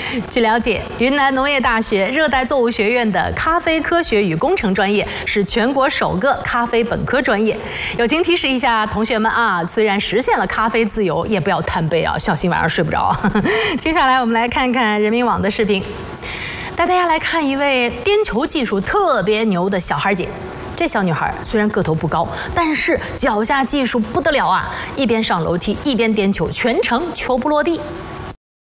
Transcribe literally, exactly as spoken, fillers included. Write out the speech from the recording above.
据了解，云南农业大学热带作物学院的咖啡科学与工程专业是全国首个咖啡本科专业。友情提示一下同学们啊，虽然实现了咖啡自由，也不要贪杯啊，小心晚上睡不着。接下来我们来看看人民网的视频，带大家来看一位颠球技术特别牛的小孩姐。这小女孩虽然个头不高，但是脚下技术不得了啊！一边上楼梯一边颠球，全程球不落地。